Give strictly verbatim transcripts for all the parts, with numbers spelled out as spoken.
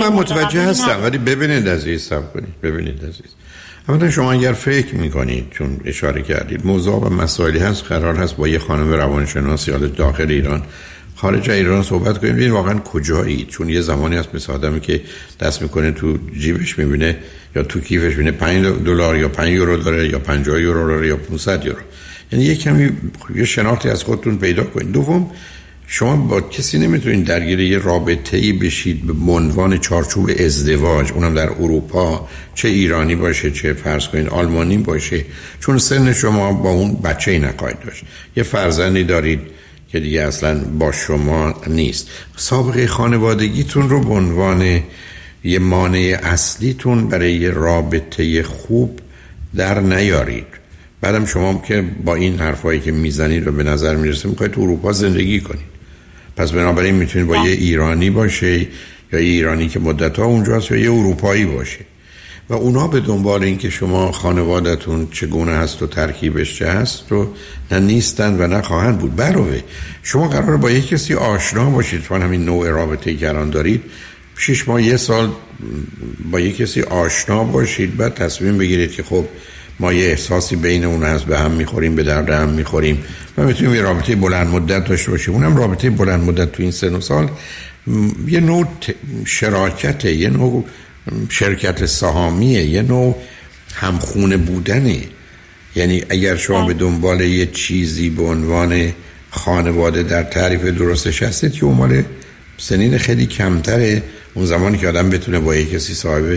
من متوجه هستم، ولی ببینید عزیز صبر کنید. ببینید عزیز، اما شما اگر فکر میکنید، چون اشاره کردید موضوع و مسائلی هست قرار هست با یه خانم روانشناس یا داخل ایران خارج ایران صحبت کنیم، ببینید واقعا کجایید. چون یه زمانی هست مثل آدمی که دست میکنه تو جیبش میبینه یا تو کیفش میبینه پنج دلار یا پنج یورو داره یا پنجاه یورو داره یا پانصد یورو. یعنی یه کمی یه شناختی از خودتون پیدا کنید. دوم، شما با کسی نمیتونید درگیر یه رابطه‌ای بشید به عنوان چارچوب ازدواج، اونم در اروپا، چه ایرانی باشه چه فرض کنید آلمانی باشه، چون سن شما با اون بچه‌ای نخواهید داشت. یه فرزندی دارید که دیگه اصلا با شما نیست. سابقه خانوادگیتون رو به عنوان یه مانع اصلیتون برای یه رابطه خوب در نیارید. بعدم شما که با این حرفایی که میزنید و به نظر میرسه میخواید تو اروپا زندگی کنید، پس بنابراین میتونید با یه ایرانی باشه یا یه ایرانی که مدت‌ها اونجاست یا یه اروپایی باشه و اونا به دنبال این که شما خانوادتون چگونه هست و ترکیبش چه هست و نه نیستن و نه خواهند بود. برای شما قراره با یک کسی آشنا باشید، چون همین نوع رابطه‌ای که الان دارید شش ماه یه سال با یک کسی آشنا باشید، بعد تصمیم بگیرید که خب ما یه احساسی بین اون هست، به هم میخوریم، به درد هم میخوریم و میتونیم یه رابطه بلند مدت داشته باشیم. اونم رابطه بلند مدت تو این سن و سال یه نوع شراکته، یه نوع شرکت سهامیه، یه نوع همخونه بودنه. یعنی اگر شما به دنبال یه چیزی به عنوان خانواده در تعریف درستش هستید که اون مال سنین خیلی کمتره، اون زمانی که آدم بتونه با یه کسی صاحب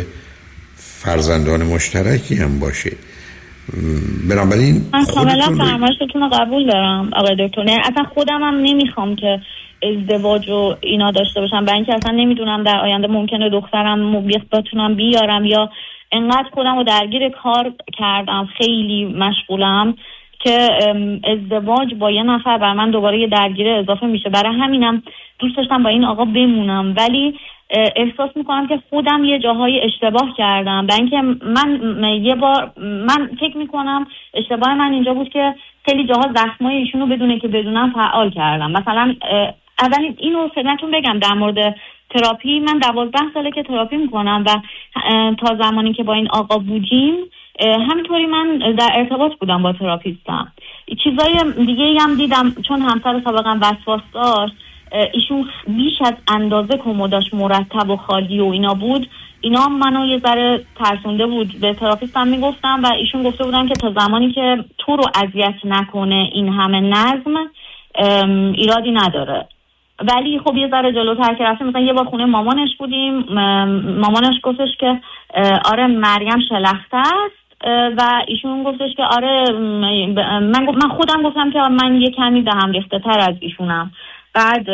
فرزندان مشترکی هم باشه. بنابراین من کاملا فرمایشتون رو قبول دارم آقای دکتر. نه اصلا خودم هم نمیخوام که ازدواج و اینا داشته باشم، برای اینکه اصلا نمیدونم در آینده ممکنه دخترم بتونم بیارم یا انقدر خودم رو درگیر کار کردم، خیلی مشغولم که ازدواج با یه نفر بر من دوباره یه درگیر اضافه میشه. برای همینم دوست داشتم با این آقا بمونم، ولی احساس میکنم که خودم یه جاهای اشتباه کردم. برای اینکه من یه بار من فکر میکنم اشتباه من اینجا بود که خیلی جاها زخمای ایشونو بدونه که بدونم فعال کردم. مثلا اولین اینو خدمتتون بگم در مورد تراپی، من دوازده ساله که تراپی میکنم و تا زمانی که با این آقا بودیم همینطوری من در ارتباط بودم با تراپیستم. چیزای دیگه هم دیدم، چون همسر سابقم وسواس داشت، ایشون بیش از اندازه کمداش مرتب و خالی و اینا بود. اینا منو یه ذره ترسونده بود. به تراپیستم میگفتم و ایشون گفته بودن که تا زمانی که تو رو اذیت نکنه این همه نظم ایرادی نداره. ولی خب یه ذره جلوتر که رفتیم، مثلا یه بار خونه مامانش بودیم، مامانش گفتش که آره مریم شلخته است و ایشون گفتش که آره من من خودم گفتم که من یه کمی دهم ریخته تر از ایشونم. بعد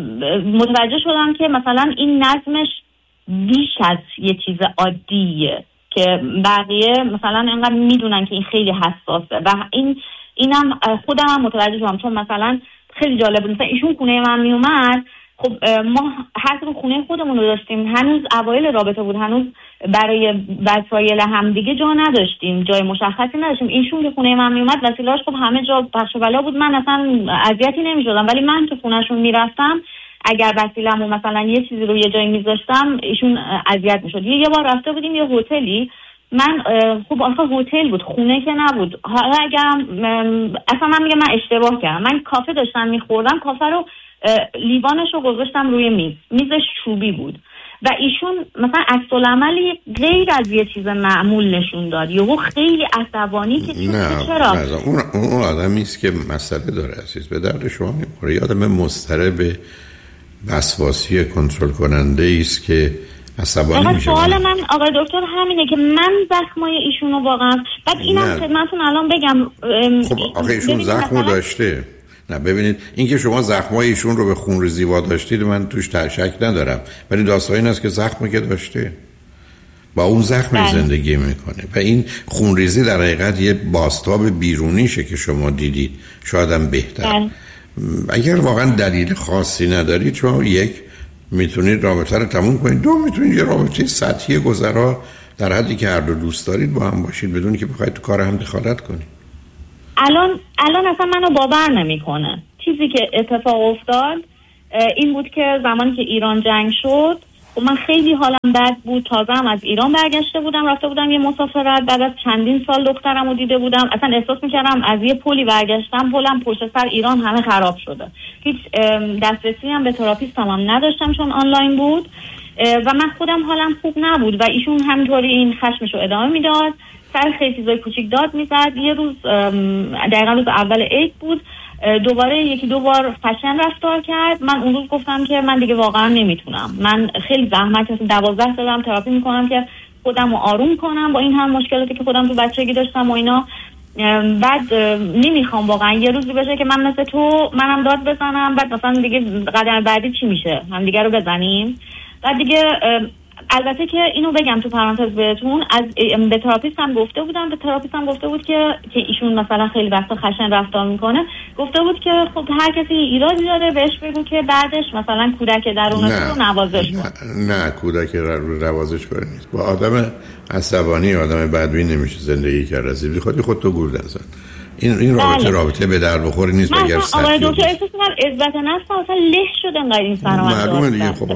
متوجه شدم که مثلا این نظمش بیش از یه چیز عادیه که بقیه مثلا انقدر میدونن که این خیلی حساسه و این اینم خودم هم متوجه شدم. چون مثلا خیلی جالب بود، مثلا ایشون خونه من میومد، خب ما هر کدوم خونه خودمون رو داشتیم، هنوز اوایل رابطه بود، هنوز برای وسایل هم دیگه جا نداشتیم، جای مشخصی نداشتیم. ایشون که خونه من میومد وسیله‌اش خب همه جا پخش و پلا بود، من اصلا اذیتی نمی‌شدم. ولی من که خونه‌شون میرفتم اگر وسیله‌مو مثلا یه چیزی رو یه جایی میذاشتم ایشون اذیت میشد. یه بار رفته بودیم یه هتلی، من خب آخه هتل بود، خونه که نبود. حالا اگرم اصلا من میگم من اشتباه کردم، من کافه داشتم میخوردم، کافه رو لیوانش رو گذاشتم روی میز، میزش چوبی بود و ایشون مثلا عکس العملی غیر از یه چیز معمول نشون داد، یهو خیلی عصبانی که نه چرا نه اون اون آدمی است که مسئله داره عزیز، به درد شما میخوره. یه آدم مضطرب وسواسی کنترل کننده است که عصبانی میشه. سوال من آقای دکتر همینه که من زخمای ایشونو واقعا بعد اینم خدمتتون الان بگم خب آخه ایشون زخمو داشته. نه ببینید این که شما زخمای ایشون رو به خونریزی واداشتید من توش شک ندارم، ولی داستان این است که زخمی که داشته با اون زخم بله. زندگی میکنه و این خونریزی در حقیقت یه بازتاب بیرونیشه که شما دیدید، شاید هم بهتر بله. اگر واقعا دلیل خاصی ندارید شما یک میتونید رابطه رو تموم کنید، دو میتونید یه رابطه سطحی گذرا در حدی که هر دو دوست دارید با هم باشید بدون که بخواید تو کار هم دخالت کنید. الان الان اصلا منو باور نمیکنه. چیزی که اتفاق افتاد این بود که زمانی که ایران جنگ شد خب من خیلی حالم بد بود، تازه هم از ایران برگشته بودم، رفته بودم یه مسافرت، بعد از چندین سال دخترم رو دیده بودم، اصلا احساس میکردم از یه پلی برگشتم، پلم پشت سر ایران همه خراب شده. هیچ دسترسی هم به تراپیستم هم نداشتم چون آنلاین بود و من خودم حالم خوب نبود و ایشون همینطوری این خشمشو ادامه میداد، سر خیلی چیزای کوچیک داد میزد. یه روز دقیقا روز اول عید بود، دوباره یکی دو بار فشن رفتار کرد. من اون روز گفتم که من دیگه واقعا نمیتونم، من خیلی زحمت کشیدم، دوازده سال دارم تراپی میکنم که خودم رو آروم کنم با این هم مشکلاتی که خودم تو بچگی داشتم و اینا. بعد نمیخوام واقعا یه روزی بشه که من مثل تو منم داد بزنم، بعد مثلا دیگه قدم بعدی چی میشه، هم دیگه رو بزنیم. بعد دیگه البته که اینو بگم تو پرانتز بهتون، از به تراپیست هم گفته بودم، به تراپیست هم گفته بود که که ایشون مثلا خیلی وقتا خشن رفتار میکنه، گفته بود که خب هر کسی ایرادی داره بهش بگو که بعدش مثلا کودک درونش رو نوازش کن. نه, نه کودک رو نوازش کنه نیست. با آدم عصبانی، آدم بدبین نمیشه زندگی کرد. رسیدی خودی خود تو گور نزن. این این رابطه بله. رابطه به در بخوری نیست. اگر آقای دکتر احساس می‌کنم عزت نفس اصلا له شده انقدر این سلامت معلومه دیگه. خب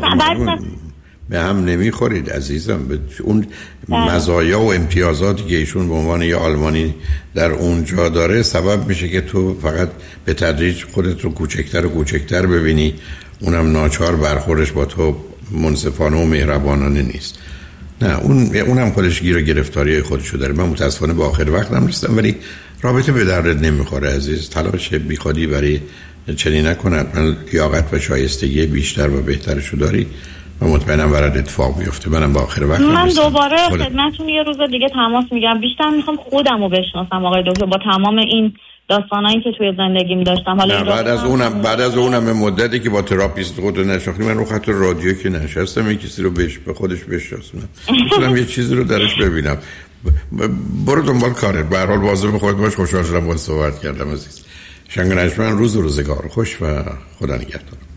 به هم نمیخورید عزیزم. به اون مزایا و امتیازاتی که ایشون به عنوان یه آلمانی در اونجا داره سبب میشه که تو فقط به تدریج خودت رو کوچکتر و کوچکتر ببینی، اونم ناچار برخوردش با تو منصفانه و مهربانانه نیست. نه اون اونم خودش گیر و گرفتاری خودشو داره. من متاسفانه با آخر وقتم رسیدم، ولی رابطه به دردت نمیخوره عزیز. تلاش بیخودی برای چنین نکند. من لیاقت و شایستگی بیشتر و بهترشو داری و مطمئنم برات اتفاق بیفته. منم با آخر وقت من دوباره خدمتتون یه روز دیگه تماس میگم. بیشتر میخوام خودم رو بشناسم آقای دکتر با تمام این داستانایی که توی زندگیم داشتم. حالا بعد از اونم بعد از اونم مدتی که با تراپیست خودت نشناختی، من رو خط رادیو که نشستم یک کسی رو بهش به خودش بشناسونم، میتونم یه چیزی رو درش ببینم. برو دنبال کارت. به هر حال واظب به خودت باش. خوشحال شدم باهات صحبت کردم عزیز. شنگ نجمن روز و روزگار خوش و خدا نگهدار.